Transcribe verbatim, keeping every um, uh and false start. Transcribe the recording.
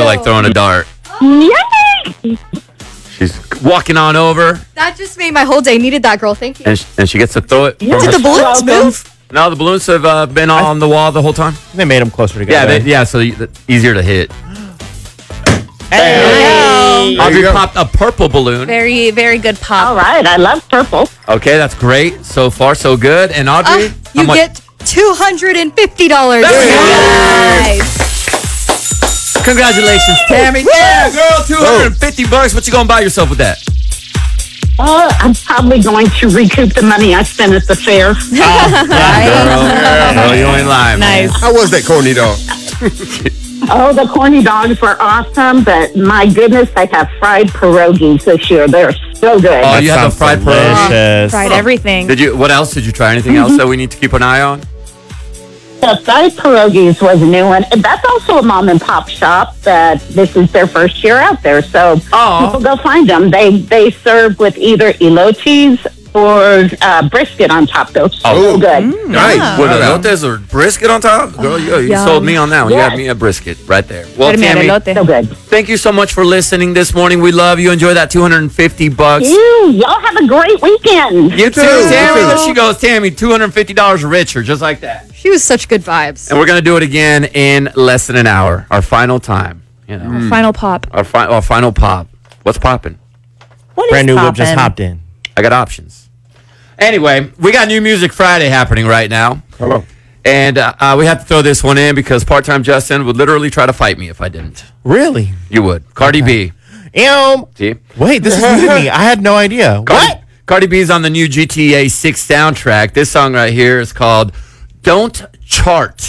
like throwing a dart. Yay! She's walking on over, That just made my whole day. Needed that, girl. Thank you. and, sh- and she gets to throw it. from Did her- the balloons move? No, the balloons have uh, been on the wall the whole time. They made them closer Yeah, together. they, yeah. So you, that's easier to hit. Hey. There Audrey you go. popped a purple balloon. Very, very good pop. All right, I love purple. Okay, that's great. So far, so good. And Audrey, Uh, how you much- get two hundred fifty dollars. Nice. Congratulations, Tammy. Yeah, girl, two hundred fifty bucks. What you gonna buy yourself with that? Uh, I'm probably going to recoup the money I spent at the fair. Girl, girl, you ain't lying, man. Nice. How was that corny dog? Oh, the corny dogs were awesome, but my goodness, I have fried pierogies this year. They're so good. Oh, you had the Sounds fried pierogi. delicious. Tried everything. Did you? What else did you try? Anything else that we need to keep an eye on? The fried pierogies was a new one. And that's also a mom and pop shop that this is their first year out there. So Oh. people go find them. They they serve with either elotes or uh, brisket on top. They're so Oh. good. Nice. With elotes or brisket on top? Girl, you, you Yum. sold me on that one. You Yes. had me a brisket right there. Well, Tráeme Tammy, elote. So good. thank you so much for listening this morning. We love you. Enjoy that two hundred fifty bucks. You, y'all have a great weekend. You too, too. Tammy. You too. There she goes, Tammy. two hundred fifty dollars richer, just like that. She was such good vibes. And we're gonna do it again in less than an hour. Our final time. You know, Final pop. our, fi- our final pop. What's popping? What is Brand new whip just poppin'? hopped in. I got options. Anyway, we got New Music Friday happening right now. Hello. And uh, uh, we have to throw this one in because part-time Justin would literally try to fight me if I didn't. Really? You would. Cardi B. Ew. See? Wait, this is new to me. I had no idea. Cardi, What? Cardi B's on the new G T A six soundtrack. This song right here is called Don't Chart.